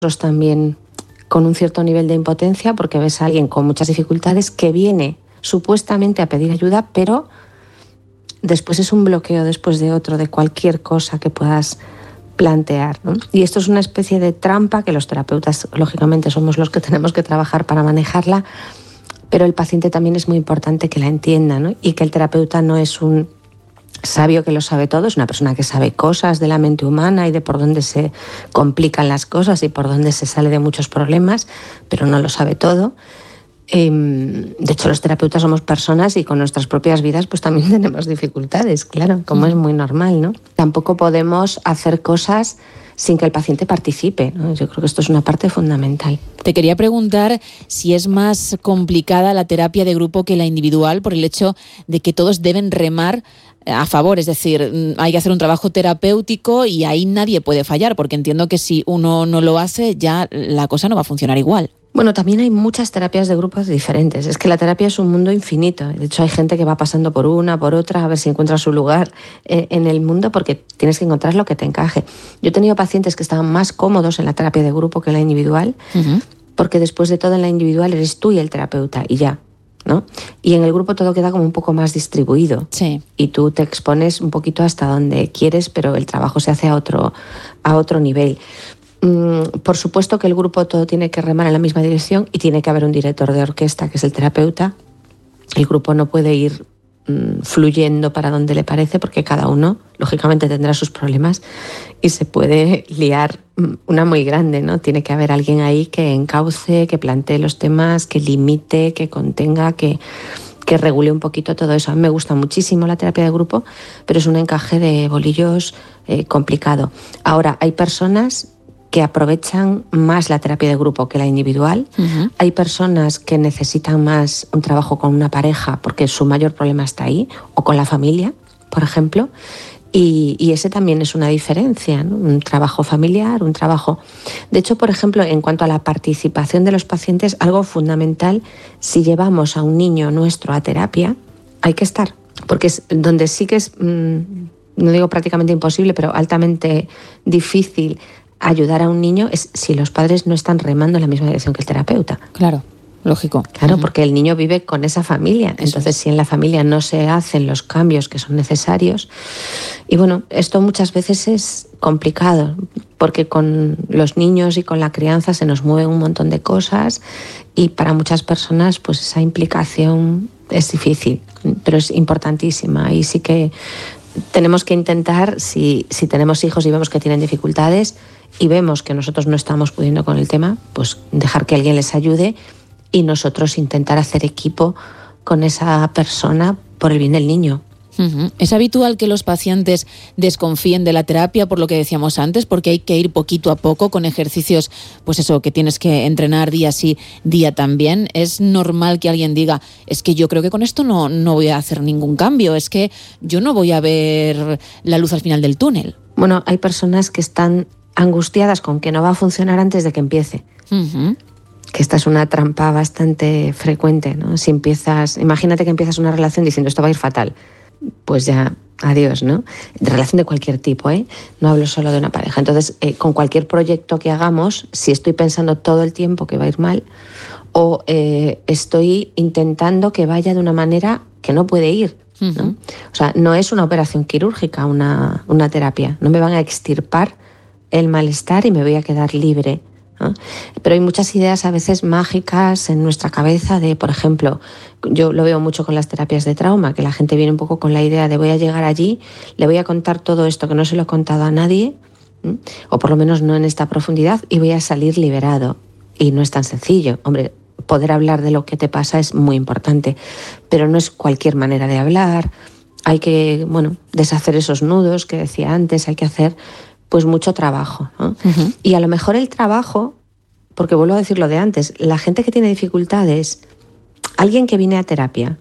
también con un cierto nivel de impotencia, porque ves a alguien con muchas dificultades que viene supuestamente a pedir ayuda, pero después es un bloqueo después de otro de cualquier cosa que puedas plantear, ¿no? Y esto es una especie de trampa que los terapeutas, lógicamente, somos los que tenemos que trabajar para manejarla, pero el paciente también es muy importante que la entienda, ¿no? Y que el terapeuta no es un sabio que lo sabe todo, es una persona que sabe cosas de la mente humana y de por dónde se complican las cosas y por dónde se sale de muchos problemas, pero no lo sabe todo. De hecho, los terapeutas somos personas y con nuestras propias vidas pues también tenemos dificultades, claro, como es muy normal, ¿no? Tampoco podemos hacer cosas sin que el paciente participe, ¿no? Yo creo que esto es una parte fundamental. Te quería preguntar si es más complicada la terapia de grupo que la individual por el hecho de que todos deben remar a favor, es decir, hay que hacer un trabajo terapéutico y ahí nadie puede fallar, porque entiendo que si uno no lo hace ya la cosa no va a funcionar igual. Bueno, también hay muchas terapias de grupos diferentes. Es que la terapia es un mundo infinito. De hecho, hay gente que va pasando por una, por otra, a ver si encuentra su lugar en el mundo, porque tienes que encontrar lo que te encaje. Yo he tenido pacientes que estaban más cómodos en la terapia de grupo que en la individual, porque después de todo en la individual eres tú y el terapeuta y ya, ¿no? Y en el grupo todo queda como un poco más distribuido. Sí. Y tú te expones un poquito hasta donde quieres, pero el trabajo se hace a otro nivel. Por supuesto que el grupo todo tiene que remar en la misma dirección y tiene que haber un director de orquesta, que es el terapeuta. El grupo no puede ir fluyendo para donde le parece, porque cada uno, lógicamente, tendrá sus problemas y se puede liar una muy grande, ¿no? Tiene que haber alguien ahí que encauce, que plantee los temas, que limite, que contenga, que regule un poquito todo eso. A mí me gusta muchísimo la terapia de grupo, pero es un encaje de bolillos complicado. Ahora, hay personas que aprovechan más la terapia de grupo que la individual. Hay personas que necesitan más un trabajo con una pareja porque su mayor problema está ahí, o con la familia, por ejemplo, y ese también es una diferencia, ¿no? Un trabajo familiar, un trabajo... De hecho, por ejemplo, en cuanto a la participación de los pacientes, algo fundamental, si llevamos a un niño nuestro a terapia, hay que estar, porque es donde sí que es, no digo prácticamente imposible, pero altamente difícil ayudar a un niño es si los padres no están remando en la misma dirección que el terapeuta. Claro, lógico. Claro, porque el niño vive con esa familia. Eso Entonces, es. si en la familia no se hacen los cambios que son necesarios... Y bueno, esto muchas veces es complicado, porque con los niños y con la crianza se nos mueven un montón de cosas y para muchas personas pues esa implicación es difícil, pero es importantísima. Y sí que tenemos que intentar, si tenemos hijos y vemos que tienen dificultades y vemos que nosotros no estamos pudiendo con el tema, pues dejar que alguien les ayude y nosotros intentar hacer equipo con esa persona por el bien del niño. ¿Es habitual que los pacientes desconfíen de la terapia por lo que decíamos antes? Porque hay que ir poquito a poco con ejercicios, pues eso, que tienes que entrenar día sí, día también. ¿Es normal que alguien diga, es que yo creo que con esto no voy a hacer ningún cambio, es que yo no voy a ver la luz al final del túnel? Bueno, hay personas que están angustiadas con que no va a funcionar antes de que empiece. Que esta es una trampa bastante frecuente, ¿no? Si imagínate que empiezas una relación diciendo esto va a ir fatal, pues ya, adiós, ¿no? De relación de cualquier tipo, ¿eh? No hablo solo de una pareja. Entonces, con cualquier proyecto que hagamos, si estoy pensando todo el tiempo que va a ir mal, o estoy intentando que vaya de una manera que no puede ir, ¿no? O sea, no es una operación quirúrgica, una terapia. No me van a extirpar el malestar y me voy a quedar libre, ¿no? Pero hay muchas ideas a veces mágicas en nuestra cabeza de, por ejemplo, yo lo veo mucho con las terapias de trauma, que la gente viene un poco con la idea de voy a llegar allí, le voy a contar todo esto que no se lo he contado a nadie, o por lo menos no en esta profundidad, y voy a salir liberado. Y no es tan sencillo. Hombre, poder hablar de lo que te pasa es muy importante, pero no es cualquier manera de hablar. Hay que, deshacer esos nudos que decía antes, hay que hacer pues mucho trabajo, ¿no? Y a lo mejor el trabajo, porque vuelvo a decir lo de antes, la gente que tiene dificultades, alguien que viene a terapia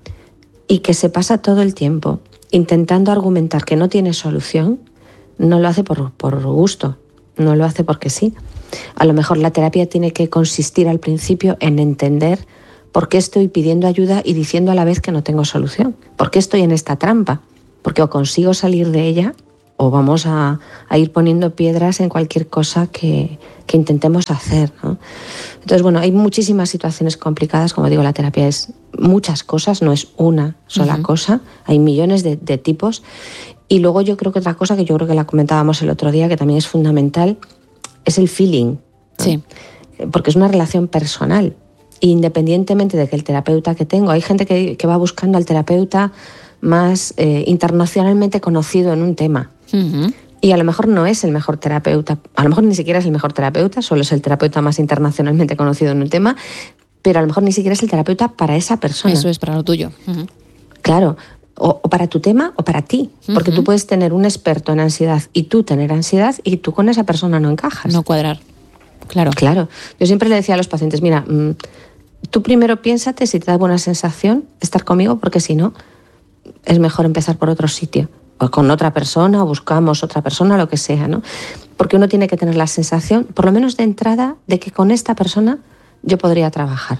y que se pasa todo el tiempo intentando argumentar que no tiene solución, no lo hace por gusto, no lo hace porque sí. A lo mejor la terapia tiene que consistir al principio en entender por qué estoy pidiendo ayuda y diciendo a la vez que no tengo solución, por qué estoy en esta trampa, porque o consigo salir de ella o vamos a ir poniendo piedras en cualquier cosa que intentemos hacer, ¿no? Entonces, bueno, hay muchísimas situaciones complicadas. Como digo, la terapia es muchas cosas, no es una sola cosa. Hay millones de tipos. Y luego yo creo que otra cosa, que yo creo que la comentábamos el otro día, que también es fundamental, es el feeling, ¿no? Sí. Porque es una relación personal. Independientemente de que el terapeuta que tengo, hay gente que va buscando al terapeuta más internacionalmente conocido en un tema. Y a lo mejor no es el mejor terapeuta, a lo mejor ni siquiera es el mejor terapeuta, solo es el terapeuta más internacionalmente conocido en un tema, pero a lo mejor ni siquiera es el terapeuta para esa persona. Eso es, para lo tuyo. Claro, o para tu tema o para ti, porque tú puedes tener un experto en ansiedad y tú tener ansiedad y tú con esa persona no encajas. No cuadrar, claro. Claro, yo siempre le decía a los pacientes, mira, tú primero piénsate si te da buena sensación estar conmigo, porque si no, es mejor empezar por otro sitio, o con otra persona, o buscamos otra persona, lo que sea, ¿no? Porque uno tiene que tener la sensación, por lo menos de entrada, de que con esta persona yo podría trabajar.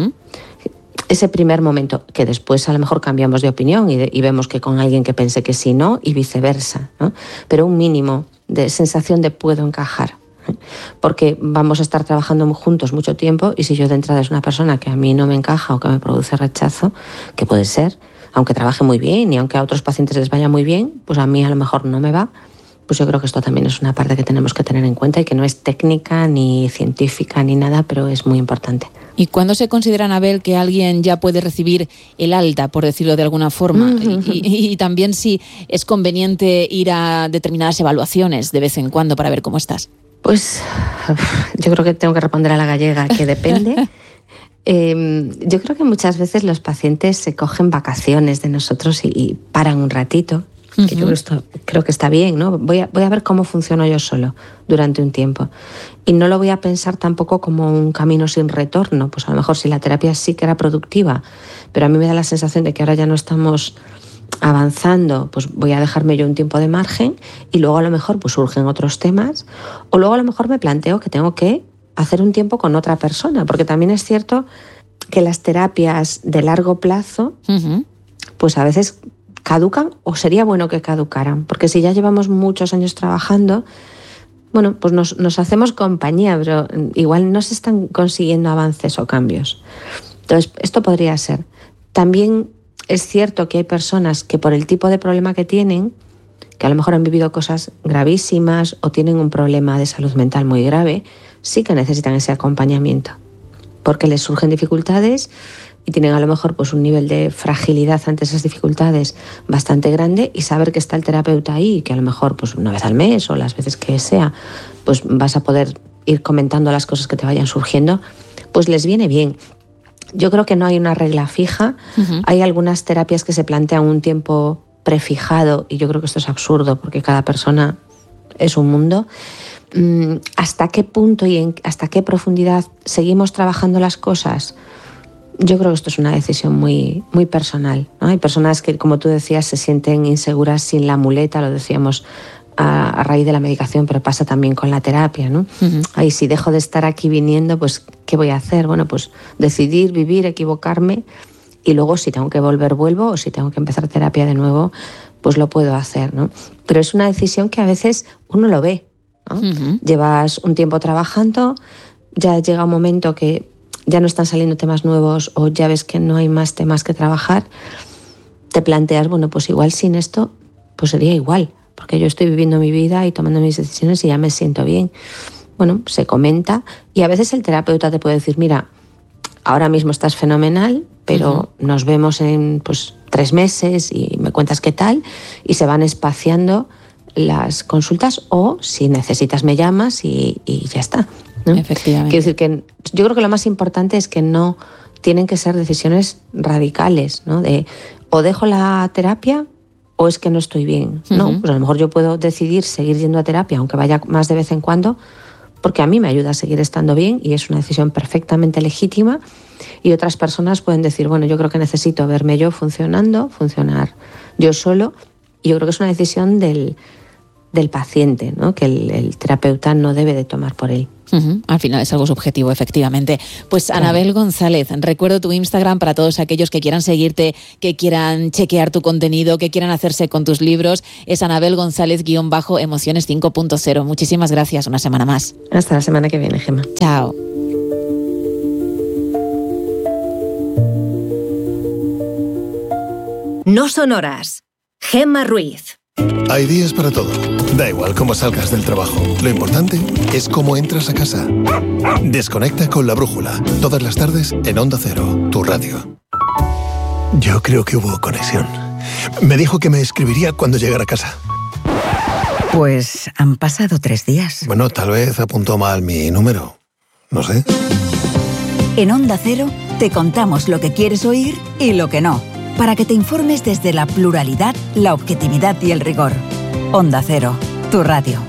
Ese primer momento, que después a lo mejor cambiamos de opinión y vemos que con alguien que pensé que sí, no, y viceversa, ¿no? Pero un mínimo de sensación de puedo encajar. Porque vamos a estar trabajando juntos mucho tiempo, y si yo de entrada es una persona que a mí no me encaja o que me produce rechazo, que puede ser, aunque trabaje muy bien y aunque a otros pacientes les vaya muy bien, pues a mí a lo mejor no me va, pues yo creo que esto también es una parte que tenemos que tener en cuenta y que no es técnica ni científica ni nada, pero es muy importante. ¿Y cuándo se considera, Anabel, que alguien ya puede recibir el alta, por decirlo de alguna forma? Y también si es conveniente ir a determinadas evaluaciones de vez en cuando para ver cómo estás. Pues yo creo que tengo que responder a la gallega, que depende. Yo creo que muchas veces los pacientes se cogen vacaciones de nosotros y paran un ratito. Que yo creo que está bien, ¿no? Voy a ver cómo funciono yo solo durante un tiempo. Y no lo voy a pensar tampoco como un camino sin retorno. Pues a lo mejor si la terapia sí que era productiva, pero a mí me da la sensación de que ahora ya no estamos avanzando, pues voy a dejarme yo un tiempo de margen, y luego a lo mejor pues surgen otros temas, o luego a lo mejor me planteo que tengo que hacer un tiempo con otra persona, porque también es cierto que las terapias de largo plazo pues a veces caducan, o sería bueno que caducaran, porque si ya llevamos muchos años trabajando, bueno, pues nos hacemos compañía, pero igual no se están consiguiendo avances o cambios. Entonces, esto podría ser. También es cierto que hay personas que por el tipo de problema que tienen, que a lo mejor han vivido cosas gravísimas o tienen un problema de salud mental muy grave, sí que necesitan ese acompañamiento, porque les surgen dificultades y tienen a lo mejor pues un nivel de fragilidad ante esas dificultades bastante grande, y saber que está el terapeuta ahí y que a lo mejor pues una vez al mes o las veces que sea, pues vas a poder ir comentando las cosas que te vayan surgiendo, pues les viene bien. Yo creo que no hay una regla fija. Hay algunas terapias que se plantean un tiempo prefijado, y yo creo que esto es absurdo porque cada persona es un mundo. ¿Hasta qué punto y hasta qué profundidad seguimos trabajando las cosas? Yo creo que esto es una decisión muy, muy personal, ¿no? Hay personas que, como tú decías, se sienten inseguras sin la muleta, lo decíamos a raíz de la medicación, pero pasa también con la terapia, ¿no? Ay, si dejo de estar aquí viniendo, pues ¿qué voy a hacer? Bueno, pues decidir, vivir, equivocarme, y luego si tengo que volver, vuelvo, o si tengo que empezar terapia de nuevo, pues lo puedo hacer, ¿no? Pero es una decisión que a veces uno lo ve, ¿no? Llevas un tiempo trabajando, ya llega un momento que ya no están saliendo temas nuevos, o ya ves que no hay más temas que trabajar, te planteas, bueno, pues igual sin esto, pues sería igual, porque yo estoy viviendo mi vida y tomando mis decisiones y ya me siento bien. Bueno, se comenta, y a veces el terapeuta te puede decir, mira, ahora mismo estás fenomenal, pero nos vemos en 3 meses y me cuentas qué tal, y se van espaciando las consultas, o si necesitas me llamas y ya está, ¿no? Efectivamente. Quiero decir que yo creo que lo más importante es que no tienen que ser decisiones radicales, ¿no? De o dejo la terapia o es que no estoy bien. No, pues a lo mejor yo puedo decidir seguir yendo a terapia, aunque vaya más de vez en cuando, porque a mí me ayuda a seguir estando bien y es una decisión perfectamente legítima. Y otras personas pueden decir, bueno, yo creo que necesito verme yo funcionar yo solo. Y yo creo que es una decisión del del paciente, ¿no? Que el terapeuta no debe de tomar por él. Al final es algo subjetivo, efectivamente. Pues claro. Anabel González, recuerdo tu Instagram para todos aquellos que quieran seguirte, que quieran chequear tu contenido, que quieran hacerse con tus libros. Es Anabel González_Emociones 5.0. Muchísimas gracias, una semana más. Hasta la semana que viene, Gemma. Chao. No son horas. Gemma Ruiz. Hay días para todo. Da igual cómo salgas del trabajo. Lo importante es cómo entras a casa. Desconecta con La Brújula. Todas las tardes en Onda Cero, tu radio. Yo creo que hubo conexión. Me dijo que me escribiría cuando llegara a casa. Pues han pasado 3 días. Bueno, tal vez apuntó mal mi número. No sé. En Onda Cero te contamos lo que quieres oír y lo que no, para que te informes desde la pluralidad, la objetividad y el rigor. Onda Cero, tu radio.